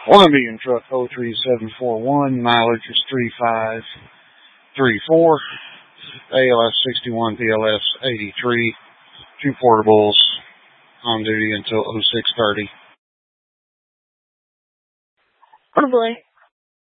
Columbian truck 03741, mileage is 3534, ALS 61, PLS 83, 2 portables, on duty until 0630. Oh boy.